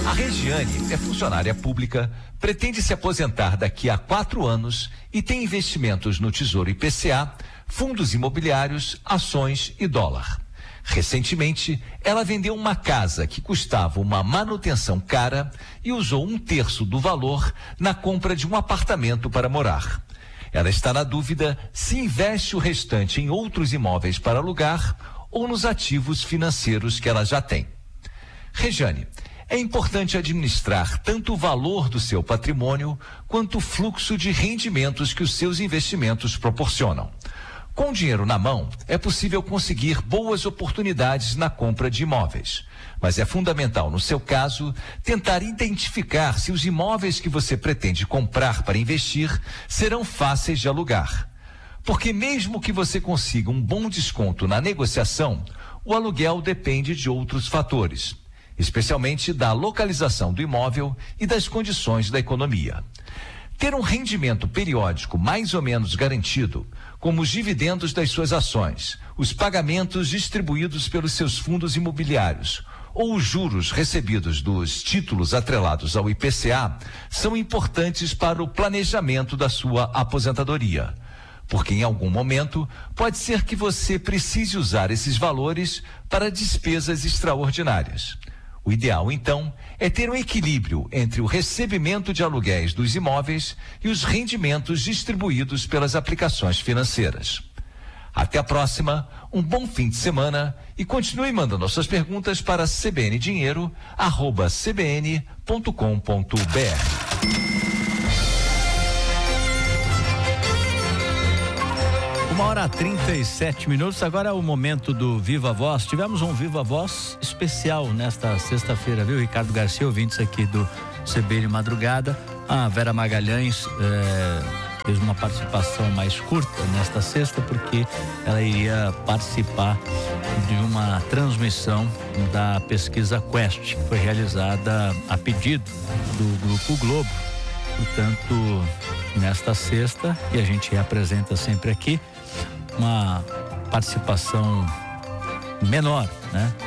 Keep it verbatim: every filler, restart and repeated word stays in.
A Regiane é funcionária pública, pretende se aposentar daqui a quatro anos e tem investimentos no Tesouro I P C A, fundos imobiliários, ações e dólar. Recentemente, ela vendeu uma casa que custava uma manutenção cara e usou um terço do valor na compra de um apartamento para morar. Ela está na dúvida se investe o restante em outros imóveis para alugar ou nos ativos financeiros que ela já tem. Regiane, é importante administrar tanto o valor do seu patrimônio quanto o fluxo de rendimentos que os seus investimentos proporcionam. Com dinheiro na mão, é possível conseguir boas oportunidades na compra de imóveis. Mas é fundamental, no seu caso, tentar identificar se os imóveis que você pretende comprar para investir serão fáceis de alugar. Porque mesmo que você consiga um bom desconto na negociação, o aluguel depende de outros fatores, especialmente da localização do imóvel e das condições da economia. Ter um rendimento periódico mais ou menos garantido, como os dividendos das suas ações, os pagamentos distribuídos pelos seus fundos imobiliários ou os juros recebidos dos títulos atrelados ao I P C A, são importantes para o planejamento da sua aposentadoria. Porque em algum momento pode ser que você precise usar esses valores para despesas extraordinárias. O ideal, então, é ter um equilíbrio entre o recebimento de aluguéis dos imóveis e os rendimentos distribuídos pelas aplicações financeiras. Até a próxima, um bom fim de semana e continue mandando suas perguntas para cbndinheiro arroba cbn ponto com ponto br. Uma hora trinta e sete minutos, agora é o momento do Viva Voz. Tivemos um Viva Voz especial nesta sexta-feira, viu? Ricardo Garcia, ouvintes aqui do C B N Madrugada. A Vera Magalhães eh, fez uma participação mais curta nesta sexta, porque ela iria participar de uma transmissão da pesquisa Quest, que foi realizada a pedido do Grupo Globo. Portanto, nesta sexta, e a gente apresenta sempre aqui, uma participação menor, né?